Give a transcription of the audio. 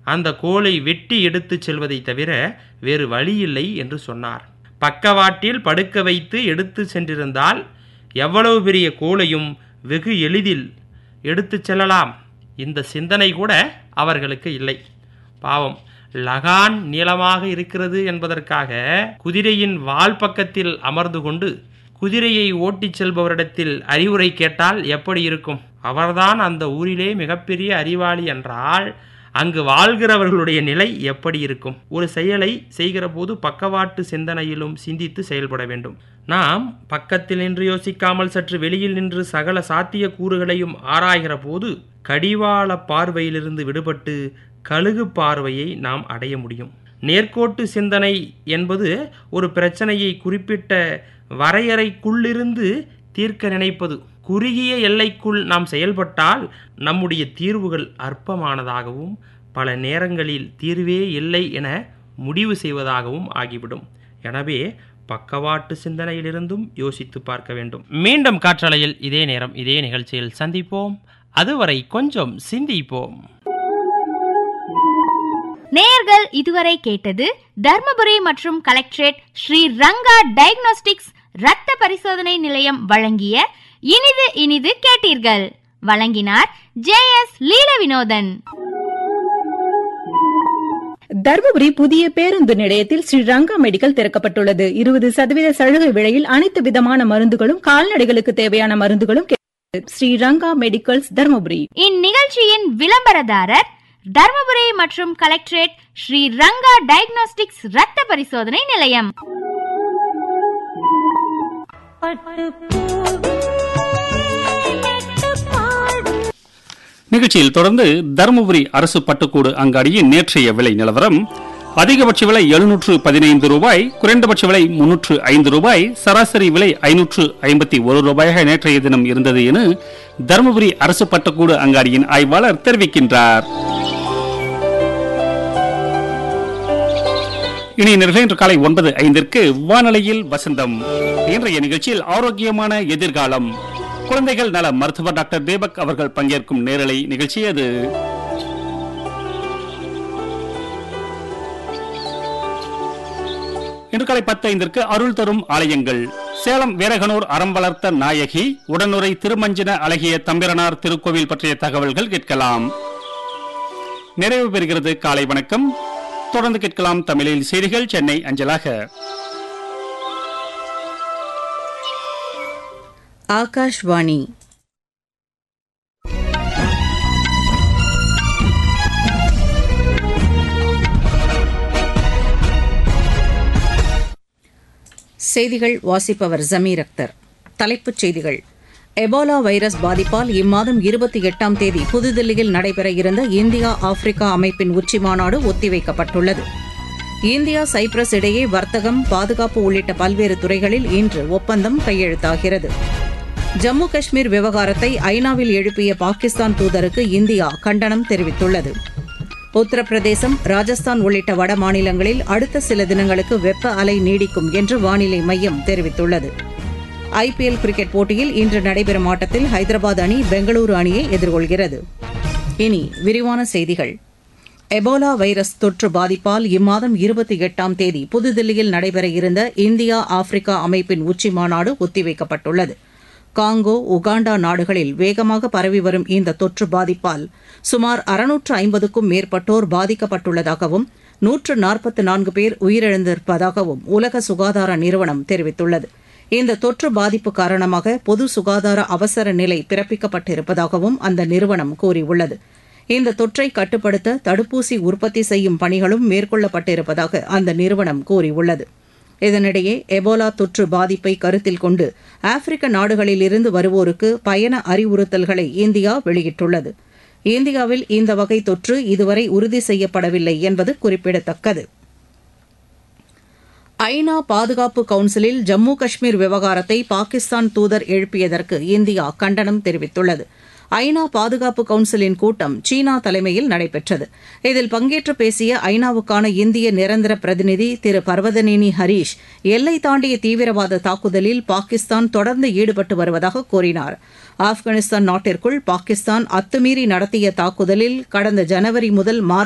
அந்த கோலை வெட்டி எடுத்துச் செல்வதை தவிர வேறு வழியில்லை என்று சொன்னார். பக்கவாட்டில் படுக்க வைத்து எடுத்து சென்றிருந்தால் எவ்வளவு பெரிய கோலையும் வெகு எளிதில் எடுத்துச் செல்லலாம். இந்த சிந்தனை கூட அவர்களுக்கு இல்லை. பாவம், லகான் நீளமாக இருக்கிறது என்பதற்காக குதிரையின் வால் பக்கத்தில் அமர்ந்து கொண்டு குதிரையை ஓட்டிச் செல்பவரிடத்தில் அறிவுரை கேட்டால் எப்படி இருக்கும்? அவர்தான் அந்த ஊரிலே மிகப்பெரிய அறிவாளி என்றால் அங்கு வாழ்கிறவர்களுடைய நிலை எப்படி இருக்கும்? ஒரு செயலை செய்கிற போது பக்கவாட்டு சிந்தனையிலும் சிந்தித்து செயல்பட வேண்டும். நாம் பக்கத்தில் நின்று யோசிக்காமல் சற்று வெளியில் நின்று சகல சாத்திய கூறுகளையும் ஆராய்கிற போது கடிவாள பார்வையிலிருந்து விடுபட்டு கழுகு பார்வையை நாம் அடைய முடியும். நேர்கோட்டு சிந்தனை என்பது ஒரு பிரச்சனையை குறிப்பிட்ட வரையறைக்குள்ளிருந்து தீர்க்க நினைப்பது. குறுகிய எல்லைக்குள் நாம் செயல்பட்டால் நம்முடைய தீர்வுகள் அற்பமானதாகவும் பல நேரங்களில் தீர்வே இல்லை என முடிவு செய்வதாகவும் ஆகிவிடும். எனவே பக்கவாட்டு சிந்தனையிலிருந்தும் யோசித்து பார்க்க வேண்டும். மீண்டும் காற்றலையில் இதே நேரம் இதே நிகழ்ச்சியில் சந்திப்போம். அதுவரை கொஞ்சம் சிந்திப்போம். நேயர்கள் இதுவரை கேட்டது தர்மபுரி மற்றும் கலெக்டரேட் ஸ்ரீ ரங்கா டயக்னோஸ்டிக்ஸ் இரத்த பரிசோதனை நிலையம் வழங்கிய இனிது இனிது கேட்டீர்கள். வழங்கினார் JS லீல வினோதன். தர்மபுரி புதிய பேருந்து நிலையத்தில் ஸ்ரீ ரங்கா மெடிக்கல் திறக்கப்பட்டுள்ளது. 20% சலுகை விலையில் அனைத்து விதமான மருந்துகளும் கால்நடைகளுக்கு தேவையான மருந்துகளும் ஸ்ரீ ரங்கா மெடிக்கல்ஸ் தர்மபுரி. இந்நிகழ்ச்சியின் விளம்பரதாரர் தர்மபுரி மற்றும் கலெக்டரேட் ஸ்ரீ ரங்கா டயக்னோஸ்டிக்ஸ் இரத்த பரிசோதனை நிலையம். நிகழ்ச்சியில் தொடர்ந்து தருமபுரி அரசு பட்டுக்கூடு அங்காடியின் நேற்றைய விலை நிலவரம். அதிகபட்ச விலை 715 ரூபாய், குறைந்தபட்ச விலை 305 ரூபாய், சராசரி விலை 551 ரூபாயாக நேற்றைய தினம் இருந்தது என தருமபுரி அரசு பட்டுக்கூடு அங்காடியின் ஆய்வாளர் தெரிவிக்கின்றார். இனி இன்று காலை 9:05 வானொலியில் வசந்தம். இன்றைய நிகழ்ச்சியில் ஆரோக்கியமான எதிர்காலம் குழந்தைகள் நல மருத்துவர் டாக்டர் தேபக் அவர்கள் பங்கேற்கும் நேரலை நிகழ்ச்சி அது. இன்று காலை 10:05 அருள் தரும் ஆலயங்கள். சேலம் வீரகனூர் அறம் வளர்த்த நாயகி உடனுரை திருமஞ்சன அழகிய தம்பிரனார் திருக்கோவில் பற்றிய தகவல்கள் கேட்கலாம். நிறைவு பெறுகிறது காலை வணக்கம். தொடர்ந்து கேட்கலாம் தமிழில் செய்திகள் சென்னை அஞ்சலாக. ஆகாஷ்வாணி. செய்திகள் வாசிப்பவர் ஜமீர் அக்தர். தலைப்புச் செய்திகள். எபோலா வைரஸ் பாதிப்பால் இம்மாதம் 28ஆம் தேதி புதுதில்லியில் நடைபெற இருந்த இந்தியா ஆப்பிரிக்கா அமைப்பின் உச்சிமாநாடு ஒத்திவைக்கப்பட்டுள்ளது. இந்தியா சைப்ரஸ் இடையே வர்த்தகம், பாதுகாப்பு உள்ளிட்ட பல்வேறு துறைகளில் இன்று ஒப்பந்தம் கையெழுத்தாகிறது. ஜம்மு காஷ்மீர் விவகாரத்தை ஐநாவில் எழுப்பிய பாகிஸ்தான் தூதருக்கு இந்தியா கண்டனம் தெரிவித்துள்ளது. உத்தரப்பிரதேசம், ராஜஸ்தான் உள்ளிட்ட வட மாநிலங்களில் அடுத்த சில தினங்களுக்கு வெப்ப அலை நீடிக்கும் என்று வானிலை மையம் தெரிவித்துள்ளது. IPL கிரிக்கெட் போட்டியில் இன்று நடைபெறும் ஆட்டத்தில் ஹைதராபாத் அணி பெங்களூரு அணியை எதிர்கொள்கிறது. இனி விரிவான செய்திகள். எபோலா வைரஸ் தொற்று பாதிப்பால் இம்மாதம் 28ஆம் தேதி புதுதில்லியில் நடைபெற இருந்த இந்தியா ஆப்பிரிக்கா அமைப்பின் உச்சிமாநாடு ஒத்திவைக்கப்பட்டுள்ளது. காங்கோ, உகாண்டா நாடுகளில் வேகமாக பரவி வரும் இந்த தொற்று பாதிப்பால் சுமார் 650க்கும் மேற்பட்டோர் பாதிக்கப்பட்டுள்ளதாகவும் 144 பேர் உயிரிழந்திருப்பதாகவும் உலக சுகாதார நிறுவனம் தெரிவித்துள்ளது. இந்த தொற்று பாதிப்பு காரணமாக பொது சுகாதார அவசர நிலை பிறப்பிக்கப்பட்டிருப்பதாகவும் அந்த நிறுவனம் கூறியுள்ளது. இந்த தொற்றை கட்டுப்படுத்த தடுப்பூசி உற்பத்தி செய்யும் பணிகளும் மேற்கொள்ளப்பட்டிருப்பதாக அந்த நிறுவனம் கூறியுள்ளது. இதனிடையே எபோலா தொற்று பாதிப்பை கருத்தில் கொண்டு ஆப்பிரிக்க நாடுகளிலிருந்து வருவோருக்கு பயண அறிவுறுத்தல்களை இந்தியா வெளியிட்டுள்ளது. இந்தியாவில் இந்த வகை தொற்று இதுவரை உறுதி செய்யப்படவில்லை என்பது குறிப்பிடத்தக்கது. ஐநா பாதுகாப்பு கவுன்சிலில் ஜம்மு காஷ்மீர் விவகாரத்தை பாகிஸ்தான் தூதர் எழுப்பியதற்கு இந்தியா கண்டனம் தெரிவித்துள்ளது. ஐநா பாதுகாப்பு கவுன்சிலின் கூட்டம் சீனா தலைமையில் நடைபெற்றது. இதில் பங்கேற்று பேசிய ஐநாவுக்கான இந்திய நிரந்தர பிரதிநிதி திரு பர்வதனேனி ஹரீஷ், எல்லை தாண்டிய தீவிரவாத தாக்குதலில் பாகிஸ்தான் தொடர்ந்து ஈடுபட்டு வருவதாக கூறினார். ஆப்கானிஸ்தான் நாட்டிற்குள் பாகிஸ்தான் அத்துமீறி நடத்திய தாக்குதலில் கடந்த ஜனவரி முதல் மார்ச்